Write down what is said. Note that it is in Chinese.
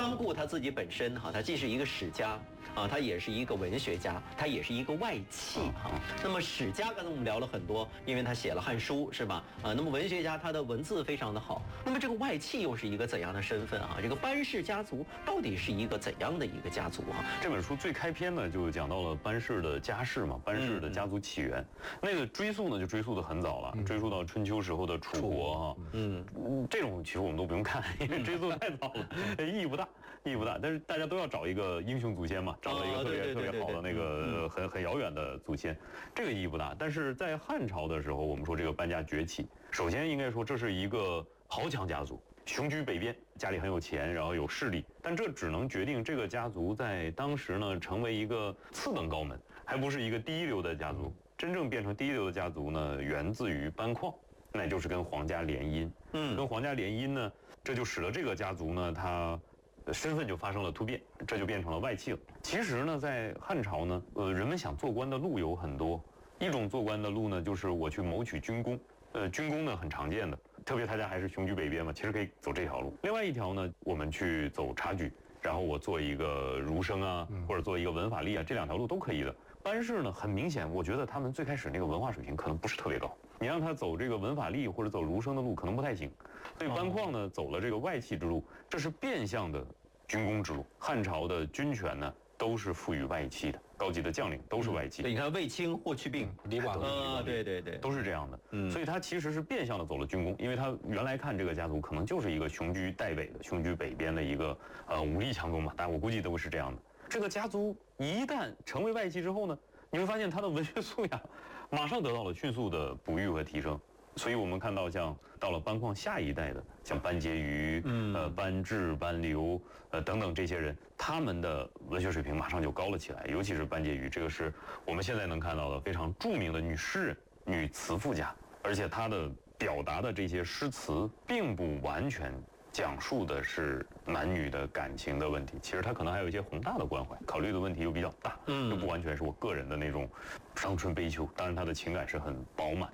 班固他自己本身哈，他既是一个史家啊，他也是一个文学家，他也是一个外戚哈。那么史家刚才我们聊了很多，因为他写了《汉书》是吧？那么文学家他的文字非常的好。那么这个外戚又是一个怎样的身份啊？这个班氏家族到底是一个怎样的一个家族啊？ 这本书最开篇呢就讲到了班氏的家世嘛，班氏的家族起源。那个追溯呢就追溯得很早了，追溯到春秋时候的楚国哈。这种其实我们都不用看，因为追溯太早了，意义不大。但是大家都要找一个英雄祖先嘛，找了一个特别好的那个很遥远的祖先，这个意义不大。但是在汉朝的时候，我们说这个班家崛起，首先应该说这是一个豪强家族，雄居北边，家里很有钱，然后有势力，但这只能决定这个家族在当时呢成为一个次等高门，还不是一个第一流的家族。真正变成第一流的家族呢，源自于班况，那就是跟皇家联姻。跟皇家联姻呢，这就使得这个家族呢，它身份就发生了突变，这就变成了外戚了。其实呢，在汉朝呢，人们想做官的路有很多，一种做官的路呢，就是我去谋取军功。军功呢很常见的，特别他家还是雄居北边嘛，其实可以走这条路。另外一条呢，我们去走察举，然后我做一个儒生啊，或者做一个文法吏啊，这两条路都可以的。班氏呢，很明显，我觉得他们最开始那个文化水平可能不是特别高，你让他走这个文法吏或者走儒生的路，可能不太行。所以班况呢，走了这个外戚之路，这是变相的军功之路。汉朝的军权呢，都是赋予外戚的，高级的将领都是外戚。 对，你看卫青、霍去病、 李广， 对， 都是这样的。所以他其实是变相的走了军功，因为他原来看这个家族可能就是一个雄居代北的、雄居北边的一个武力强宗嘛，但我估计都是这样的。这个家族一旦成为外戚之后呢，你会发现他的文学素养马上得到了迅速的哺育和提升。所以我们看到，像到了班况下一代的，像班婕妤、班智、班刘等等这些人，他们的文学水平马上就高了起来。尤其是班婕妤，这个是我们现在能看到的非常著名的女诗人、女词赋家，而且她的表达的这些诗词，并不完全讲述的是男女的感情的问题，其实它可能还有一些宏大的关怀，考虑的问题又比较大，就不完全是我个人的那种伤春悲秋。当然，他的情感是很饱满。